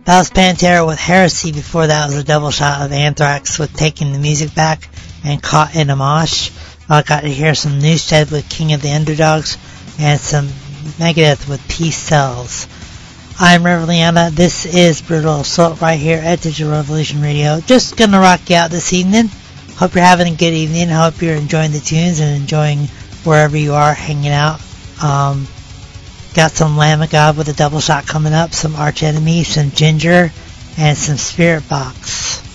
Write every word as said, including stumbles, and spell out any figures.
That was Pantera with Heresy. Before that was a double shot of Anthrax with Taking the Music Back and Caught in a Mosh. I got to hear some Newsted with King of the Underdogs and some Megadeth with Peace Sells. I'm Reveliana. This is Brutal Assault right here at Digital Revolution Radio. Just gonna rock you out this evening. Hope you're having a good evening. Hope you're enjoying the tunes and enjoying wherever you are hanging out. Um, got some Lamb of God with a double shot coming up, some Arch Enemy, some Ginger, and some Spirit Box.